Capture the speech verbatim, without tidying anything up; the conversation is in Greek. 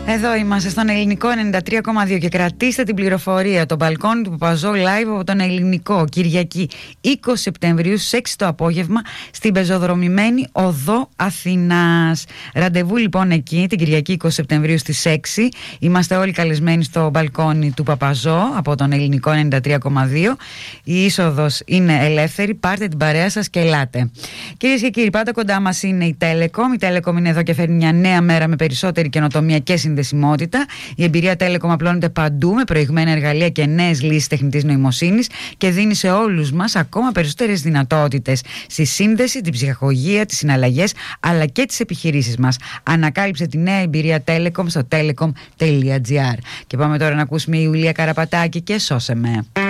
Εδώ είμαστε στον Ελληνικό ενενήντα τρία κόμμα δύο και κρατήστε την πληροφορία. Το μπαλκόνι του Παπαζό live από τον Ελληνικό, Κυριακή είκοσι Σεπτεμβρίου στις έξι το απόγευμα στην πεζοδρομημένη οδό Αθηνάς. Ραντεβού λοιπόν εκεί την Κυριακή είκοσι Σεπτεμβρίου στις έξι. Είμαστε όλοι καλεσμένοι στο μπαλκόνι του Παπαζό από τον Ελληνικό ενενήντα τρία κόμμα δύο. Η είσοδος είναι ελεύθερη. Πάρτε την παρέα σας και ελάτε. Κυρίες και κύριοι, πάντα κοντά μας είναι η Telecom. Η Telecom είναι εδώ και φέρνει μια νέα μέρα με περισσότερη καινοτομία και συνδεσιμότητα. Η εμπειρία Telecom απλώνεται παντού με προηγμένα εργαλεία και νέες λύσεις τεχνητής νοημοσύνης και δίνει σε όλους μας ακόμα περισσότερες δυνατότητες στη σύνδεση, την ψυχαγωγία, τις συναλλαγές αλλά και τις επιχειρήσεις μας. Ανακάλυψε τη νέα εμπειρία Telecom στο telecom τελεία gr. Και πάμε τώρα να ακούσουμε η Ιουλία Καραπατάκη και «Σώσε με».